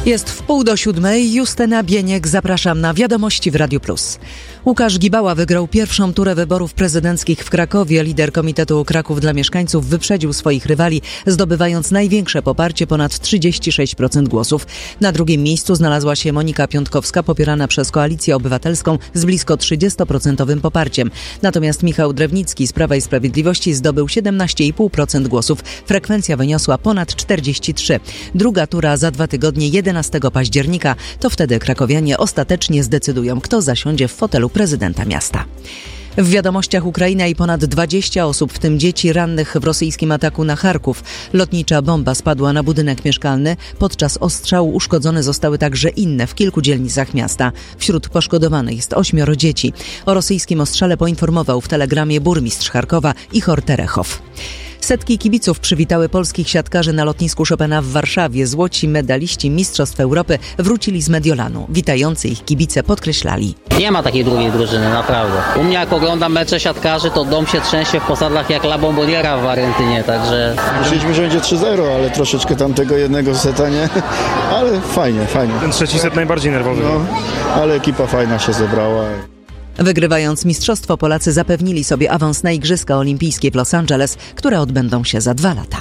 Jest 6:30, Justyna Bieniek, zapraszam na Wiadomości w Radiu Plus. Łukasz Gibała wygrał pierwszą turę wyborów prezydenckich w Krakowie. Lider Komitetu Kraków dla Mieszkańców wyprzedził swoich rywali, zdobywając największe poparcie, ponad 36% głosów. Na drugim miejscu znalazła się Monika Piątkowska, popierana przez Koalicję Obywatelską z blisko 30% poparciem. Natomiast Michał Drewnicki z Prawa i Sprawiedliwości zdobył 17,5% głosów. Frekwencja wyniosła ponad 43%. Druga tura za 2 tygodnie, 11 października. To wtedy krakowianie ostatecznie zdecydują, kto zasiądzie w fotelu prezydenta miasta. W wiadomościach Ukraina i ponad 20 osób, w tym dzieci, rannych w rosyjskim ataku na Charków. Lotnicza bomba spadła na budynek mieszkalny. Podczas ostrzału uszkodzone zostały także inne w kilku dzielnicach miasta. Wśród poszkodowanych jest 8 dzieci. O rosyjskim ostrzale poinformował w telegramie burmistrz Charkowa Ichor Terechow. Setki kibiców przywitały polskich siatkarzy na lotnisku Chopina w Warszawie. Złoci medaliści Mistrzostw Europy wrócili z Mediolanu. Witający ich kibice podkreślali: nie ma takiej drugiej drużyny, naprawdę. U mnie jak oglądam mecze siatkarzy, to dom się trzęsie w posadach jak La Bomboniera w Argentynie, także... Myśleliśmy, że będzie 3-0, ale troszeczkę tamtego jednego seta nie, ale fajnie. Ten trzeci set najbardziej nerwowy. No, ale ekipa fajna się zebrała. Wygrywając mistrzostwo, Polacy zapewnili sobie awans na Igrzyska Olimpijskie w Los Angeles, które odbędą się za 2 lata.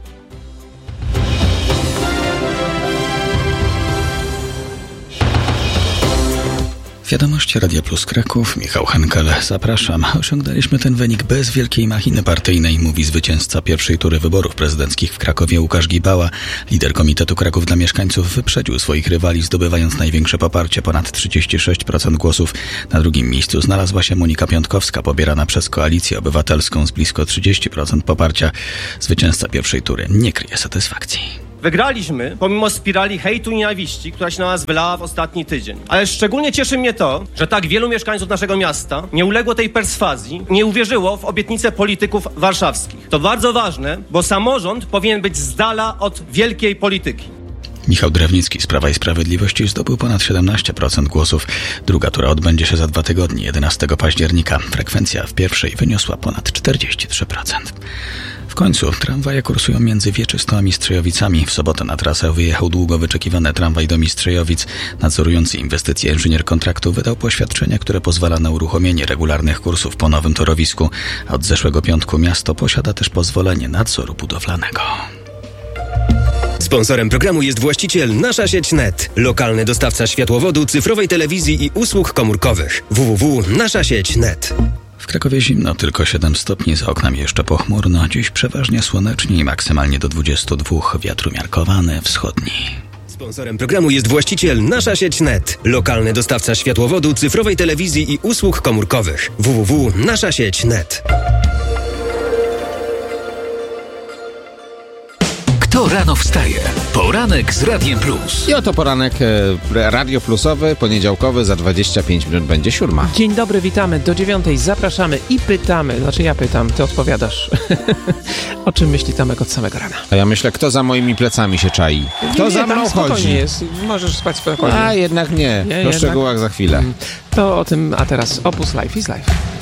Wiadomości Radia Plus Kraków, Michał Henkel, zapraszam. Osiągnęliśmy ten wynik bez wielkiej machiny partyjnej, mówi zwycięzca pierwszej tury wyborów prezydenckich w Krakowie Łukasz Gibała. Lider Komitetu Kraków dla Mieszkańców wyprzedził swoich rywali, zdobywając największe poparcie, ponad 36% głosów. Na drugim miejscu znalazła się Monika Piątkowska, pobierana przez Koalicję Obywatelską z blisko 30% poparcia. Zwycięzca pierwszej tury nie kryje satysfakcji. Wygraliśmy pomimo spirali hejtu i nienawiści, która się na nas wylała w ostatni tydzień. Ale szczególnie cieszy mnie to, że tak wielu mieszkańców naszego miasta nie uległo tej perswazji, nie uwierzyło w obietnice polityków warszawskich. To bardzo ważne, bo samorząd powinien być z dala od wielkiej polityki. Michał Drewnicki z Prawa i Sprawiedliwości zdobył ponad 17% głosów. Druga tura odbędzie się za 2 tygodnie, 11 października. Frekwencja w pierwszej wyniosła ponad 43%. W końcu tramwaje kursują między Wieczystą a Mistrzejowicami. W sobotę na trasę wyjechał długo wyczekiwany tramwaj do Mistrzejowic. Nadzorujący inwestycje inżynier kontraktu wydał poświadczenie, które pozwala na uruchomienie regularnych kursów po nowym torowisku. A od zeszłego piątku miasto posiada też pozwolenie nadzoru budowlanego. Sponsorem programu jest właściciel Nasza Sieć Net, lokalny dostawca światłowodu, cyfrowej telewizji i usług komórkowych. www.naszasieć.net. W Krakowie zimno, tylko 7 stopni, za oknami jeszcze pochmurno. Dziś przeważnie słonecznie i maksymalnie do 22, wiatr umiarkowany, wschodni. Sponsorem programu jest właściciel Nasza Sieć Net, lokalny dostawca światłowodu, cyfrowej telewizji i usług komórkowych. www.naszasieć.net. Kto rano wstaje? Poranek z Radiem Plus. I oto poranek Radio Plusowy, poniedziałkowy, za 25 minut będzie 7. Dzień dobry, witamy. Do 9 zapraszamy i pytamy. Znaczy ja pytam, ty odpowiadasz. O czym myśli Tomek od samego rana? A ja myślę, kto za moimi plecami się czai? Kto za mną chodzi? Jest. Możesz spać spokojnie. A jednak nie. Po szczegółach za chwilę. To o tym, a teraz Opus Life is Life.